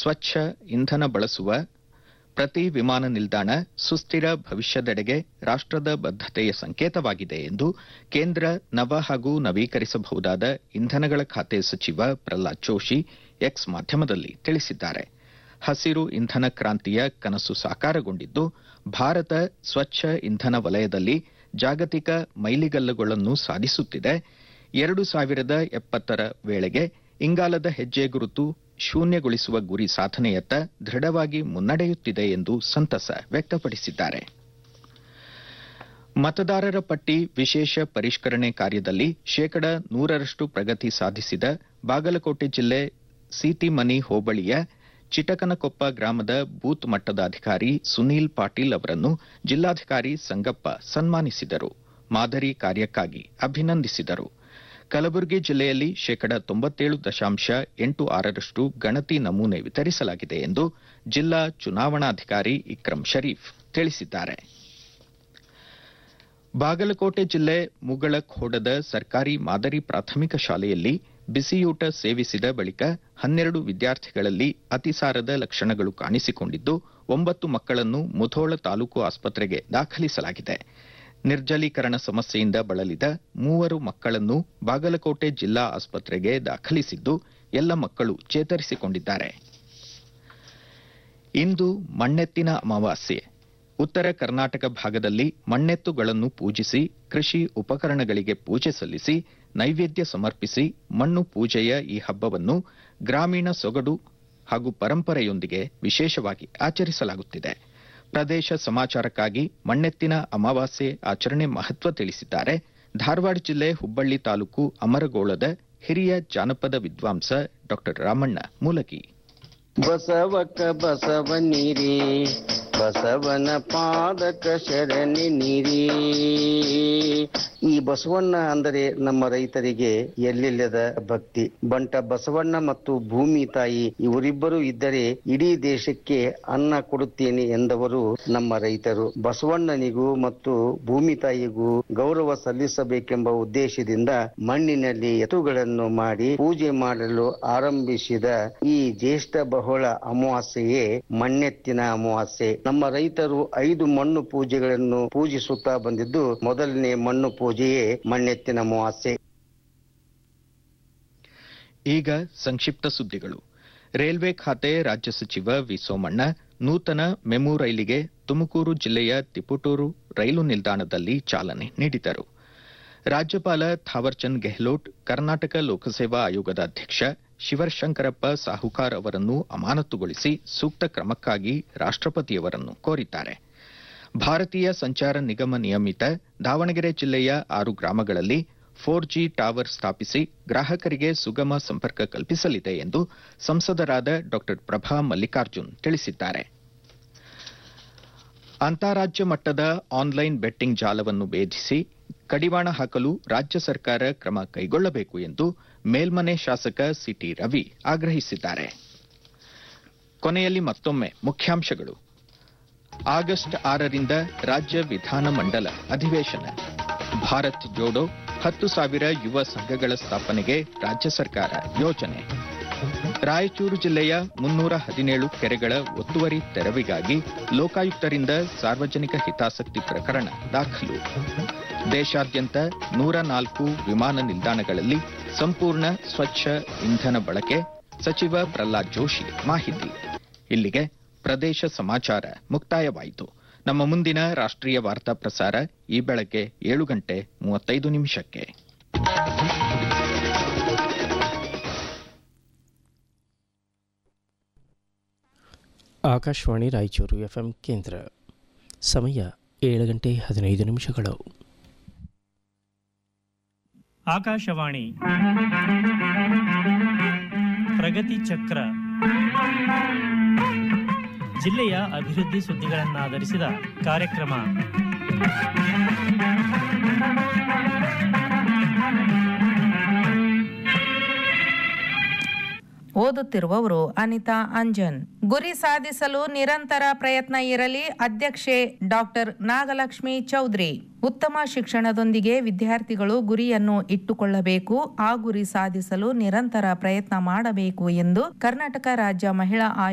ಸ್ವಚ್ಛ ಇಂಧನ ಬಳಸುವ ಪ್ರತಿ ವಿಮಾನ ನಿಲ್ದಾಣ ಸುಸ್ಥಿರ ಭವಿಷ್ಯದೆಡೆಗೆ ರಾಷ್ಟ್ರದ ಬದ್ಧತೆಯ ಸಂಕೇತವಾಗಿದೆ ಎಂದು ಕೇಂದ್ರ ನವ ಹಾಗೂ ನವೀಕರಿಸಬಹುದಾದ ಇಂಧನಗಳ ಖಾತೆ ಸಚಿವ ಪ್ರಹ್ಲಾದ್ ಜೋಶಿ ಎಕ್ಸ್ ಮಾಧ್ಯಮದಲ್ಲಿ ತಿಳಿಸಿದ್ದಾರೆ. ಹಸಿರು ಇಂಧನ ಕ್ರಾಂತಿಯ ಕನಸು ಸಾಕಾರಗೊಂಡಿದ್ದು, ಭಾರತ ಸ್ವಚ್ಛ ಇಂಧನ ವಲಯದಲ್ಲಿ ಜಾಗತಿಕ ಮೈಲಿಗಲ್ಲುಗಳನ್ನು ಸಾಧಿಸುತ್ತಿದೆ. 2070ರ ವೇಳೆಗೆ ಇಂಗಾಲದ ಹೆಜ್ಜೆ ಗುರುತು ಶೂನ್ಯಗೊಳಿಸುವ ಗುರಿ ಸಾಧನೆಯತ್ತ ದೃಢವಾಗಿ ಮುನ್ನಡೆಯುತ್ತಿದೆ ಎಂದು ಸಂತಸ ವ್ಯಕ್ತಪಡಿಸಿದ್ದಾರೆ. ಮತದಾರರ ಪಟ್ಟಿ ವಿಶೇಷ ಪರಿಷ್ಕರಣೆ ಕಾರ್ಯದಲ್ಲಿ 100% ಪ್ರಗತಿ ಸಾಧಿಸಿದ ಬಾಗಲಕೋಟೆ ಜಿಲ್ಲೆ ಸೀತಿಮನಿ ಹೋಬಳಿಯ ಚಿಟಕನಕೊಪ್ಪ ಗ್ರಾಮದ ಬೂತ್ ಮಟ್ಟದ ಅಧಿಕಾರಿ ಸುನೀಲ್ ಪಾಟೀಲ್ ಅವರನ್ನು ಜಿಲ್ಲಾಧಿಕಾರಿ ಸಂಗಪ್ಪ ಸನ್ಮಾನಿಸಿದರು. ಮಾದರಿ ಕಾರ್ಯಕ್ಕಾಗಿ ಅಭಿನಂದಿಸಿದರು. ಕಲಬುರಗಿ ಜಿಲ್ಲೆಯಲ್ಲಿ 97.86% ಗಣತಿ ನಮೂನೆ ವಿತರಿಸಲಾಗಿದೆ ಎಂದು ಜಿಲ್ಲಾ ಚುನಾವಣಾಧಿಕಾರಿ ಇಕ್ರಂ ಶರೀಫ್ ತಿಳಿಸಿದ್ದಾರೆ. ಬಾಗಲಕೋಟೆ ಜಿಲ್ಲೆ ಮುಗಳಖೋಡದ ಸರ್ಕಾರಿ ಮಾದರಿ ಪ್ರಾಥಮಿಕ ಶಾಲೆಯಲ್ಲಿ ಬಿಸಿಯೂಟ ಸೇವಿಸಿದ ಬಳಿಕ 12 ವಿದ್ಯಾರ್ಥಿಗಳಲ್ಲಿ ಅತಿಸಾರದ ಲಕ್ಷಣಗಳು ಕಾಣಿಸಿಕೊಂಡಿದ್ದು 9 ಮಕ್ಕಳನ್ನು ಮುಧೋಳ ತಾಲೂಕು ಆಸ್ಪತ್ರೆಗೆ ದಾಖಲಿಸಲಾಗಿದೆ. ನಿರ್ಜಲೀಕರಣ ಸಮಸ್ಯೆಯಿಂದ ಬಳಲಿದ 3 ಮಕ್ಕಳನ್ನು ಬಾಗಲಕೋಟೆ ಜಿಲ್ಲಾ ಆಸ್ಪತ್ರೆಗೆ ದಾಖಲಿಸಿದ್ದು ಎಲ್ಲ ಮಕ್ಕಳು ಚೇತರಿಸಿಕೊಂಡಿದ್ದಾರೆ. ಇಂದು ಮಣ್ಣೆತ್ತಿನ ಅಮಾವಾಸ್ಯೆ. ಉತ್ತರ ಕರ್ನಾಟಕ ಭಾಗದಲ್ಲಿ ಮಣ್ಣೆತ್ತುಗಳನ್ನು ಪೂಜಿಸಿ, ಕೃಷಿ ಉಪಕರಣಗಳಿಗೆ ಪೂಜೆ ಸಲ್ಲಿಸಿ, ನೈವೇದ್ಯ ಸಮರ್ಪಿಸಿ ಮಣ್ಣು ಪೂಜೆಯ ಈ ಹಬ್ಬವನ್ನು ಗ್ರಾಮೀಣ ಸೊಗಡು ಹಾಗೂ ಪರಂಪರೆಯೊಂದಿಗೆ ವಿಶೇಷವಾಗಿ ಆಚರಿಸಲಾಗುತ್ತಿದೆ. ಪ್ರದೇಶ ಸಮಾಚಾರಕ್ಕಾಗಿ ಮಣ್ಣೆತ್ತಿನ ಅಮಾವಾಸ್ಯೆ ಆಚರಣೆ ಮಹತ್ವ ತಿಳಿಸಿದ್ದಾರೆ ಧಾರವಾಡ ಜಿಲ್ಲೆ ಹುಬ್ಬಳ್ಳಿ ತಾಲೂಕು ಅಮರಗೋಳದ ಹಿರಿಯ ಜಾನಪದ ವಿದ್ವಾಂಸ ಡಾ ರಾಮಣ್ಣ ಮೂಲಗಿ. ಬಸವಕ ಬಸವನಿರಿ ಬಸವನ ಪಾದಕ ಶರಣಿ ನೀರಿ. ಈ ಬಸವಣ್ಣ ಅಂದರೆ ನಮ್ಮ ರೈತರಿಗೆ ಎಲ್ಲಿಲ್ಲದ ಭಕ್ತಿ. ಬಂಟ ಬಸವಣ್ಣ ಮತ್ತು ಭೂಮಿ ತಾಯಿ ಇವರಿಬ್ಬರು ಇದ್ದರೆ ಇಡೀ ದೇಶಕ್ಕೆ ಅನ್ನ ಕೊಡುತ್ತೇನೆ ಎಂದವರು ನಮ್ಮ ರೈತರು. ಬಸವಣ್ಣನಿಗೂ ಮತ್ತು ಭೂಮಿ ತಾಯಿಗೂ ಗೌರವ ಸಲ್ಲಿಸಬೇಕೆಂಬ ಉದ್ದೇಶದಿಂದ ಮಣ್ಣಿನಲ್ಲಿ ಎತ್ತುಗಳನ್ನು ಮಾಡಿ ಪೂಜೆ ಮಾಡಲು ಆರಂಭಿಸಿದ ಈ ಜ್ಯೇಷ್ಠ ಬಹುಳ ಅಮಾವಾಸ್ಯೆಯೇ ಮಣ್ಣೆತ್ತಿನ ಅಮಾವಾಸ್ಯೆ. ನಮ್ಮ ರೈತರು 5 ಮಣ್ಣು ಪೂಜೆಗಳನ್ನು ಪೂಜಿಸುತ್ತಾ ಬಂದಿದ್ದು, ಮೊದಲನೇ ಮಣ್ಣು ಪೂಜೆಯೇ ಮಣ್ಣೆತ್ತಿನ ಅಮಾವಾಸ್ಯೆ. ಈಗ ಸಂಕ್ಷಿಪ್ತ ಸುದ್ದಿಗಳು. ರೈಲ್ವೆ ಖಾತೆ ರಾಜ್ಯ ಸಚಿವ ವಿ ಸೋಮಣ್ಣ ನೂತನ ಮೆಮು ರೈಲಿಗೆ ತುಮಕೂರು ಜಿಲ್ಲೆಯ ತಿಪಟೂರು ರೈಲು ನಿಲ್ದಾಣದಲ್ಲಿ ಚಾಲನೆ ನೀಡಿದರು. ರಾಜ್ಯಪಾಲ ಥಾವರ್ಚಂದ್ ಗೆಹ್ಲೋಟ್ ಕರ್ನಾಟಕ ಲೋಕಸೇವಾ ಆಯೋಗದ ಅಧ್ಯಕ್ಷ ಶಿವಶಂಕರಪ್ಪ ಸಾಹುಕಾರ್ ಅವರನ್ನು ಅಮಾನತುಗೊಳಿಸಿ ಸೂಕ್ತ ಕ್ರಮಕ್ಕಾಗಿ ರಾಷ್ಟ್ರಪತಿಯವರನ್ನು ಕೋರಿದ್ದಾರೆ. ಭಾರತೀಯ ಸಂಚಾರ ನಿಗಮ ನಿಯಮಿತ ದಾವಣಗೆರೆ ಜಿಲ್ಲೆಯ 6 ಗ್ರಾಮಗಳಲ್ಲಿ 4G ಟವರ್ ಸ್ಥಾಪಿಸಿ ಗ್ರಾಹಕರಿಗೆ ಸುಗಮ ಸಂಪರ್ಕ ಕಲ್ಪಿಸಲಿದೆ ಎಂದು ಸಂಸದರಾದ ಡಾ ಪ್ರಭಾ ಮಲ್ಲಿಕಾರ್ಜುನ್ ತಿಳಿಸಿದ್ದಾರೆ. ಅಂತಾರಾಜ್ಯ ಮಟ್ಟದ ಆನ್ಲೈನ್ ಬೆಟ್ಟಿಂಗ್ ಜಾಲವನ್ನು ಭೇದಿಸಿ ಕಡಿವಾಣ ಹಾಕಲು ರಾಜ್ಯ ಸರ್ಕಾರ ಕ್ರಮ ಕೈಗೊಳ್ಳಬೇಕು ಎಂದು ಮೇಲ್ಮನೆ ಶಾಸಕ ಸಿಟಿ ರವಿ ಆಗ್ರಹಿಸಿದ್ದಾರೆ. ಕೊನೆಯಲ್ಲಿ ಮತ್ತೊಮ್ಮೆ ಮುಖ್ಯಾಂಶಗಳು. ಆಗಸ್ಟ್ 6ರಿಂದ ರಾಜ್ಯ ವಿಧಾನಮಂಡಲ ಅಧಿವೇಶನ. ಭಾರತ್ ಜೋಡೋ 10,000 ಯುವ ಸಂಘಗಳ ಸ್ಥಾಪನೆಗೆ ರಾಜ್ಯ ಸರ್ಕಾರ ಯೋಜನೆ. ರಾಯಚೂರು ಜಿಲ್ಲೆಯ 317 ಕೆರೆಗಳ ಒತ್ತುವರಿ ತೆರವಿಗಾಗಿ ಲೋಕಾಯುಕ್ತರಿಂದ ಸಾರ್ವಜನಿಕ ಹಿತಾಸಕ್ತಿ ಪ್ರಕರಣ ದಾಖಲು. ದೇಶಾದ್ಯಂತ 104 ವಿಮಾನ ನಿಲ್ದಾಣಗಳಲ್ಲಿ ಸಂಪೂರ್ಣ ಸ್ವಚ್ಛ ಇಂಧನ ಬಳಕೆ. ಸಚಿವ ಪ್ರಹ್ಲಾದ್ ಜೋಶಿ ಮಾಹಿತಿ. ಇಲ್ಲಿಗೆ ಪ್ರದೇಶ ಸಮಾಚಾರ ಮುಕ್ತಾಯವಾಯಿತು. ನಮ್ಮ ಮುಂದಿನ ರಾಷ್ಟ್ರೀಯ ವಾರ್ತಾ ಪ್ರಸಾರ ಈ ಬೆಳಗ್ಗೆ 7:35. ಆಕಾಶವಾಣಿ ರಾಯಚೂರು ಎಫ್ಎಂ ಕೇಂದ್ರ. ಸಮಯ 7:15. ಆಕಾಶವಾಣಿ ಪ್ರಗತಿ ಚಕ್ರ. ಜಿಲ್ಲೆಯ ಅಭಿವೃದ್ಧಿ ಸುದ್ದಿಗಳನ್ನಾಧರಿಸಿದ ಕಾರ್ಯಕ್ರಮ. ಓದುತ್ತಿರುವವರು ಅನಿತಾ ಅಂಜನ್. ಗುರಿ ಸಾಧಿಸಲು ನಿರಂತರ ಪ್ರಯತ್ನ ಇರಲಿ. ಅಧ್ಯಕ್ಷೆ ಡಾಕ್ಟರ್ ನಾಗಲಕ್ಷ್ಮಿ ಚೌಧರಿ. ಉತ್ತಮ ಶಿಕ್ಷಣದೊಂದಿಗೆ ವಿದ್ಯಾರ್ಥಿಗಳು ಗುರಿಯನ್ನು ಇಟ್ಟುಕೊಳ್ಳಬೇಕು. ಆ ಗುರಿ ಸಾಧಿಸಲು ನಿರಂತರ ಪ್ರಯತ್ನ ಮಾಡಬೇಕು ಎಂದು ಕರ್ನಾಟಕ ರಾಜ್ಯ ಮಹಿಳಾ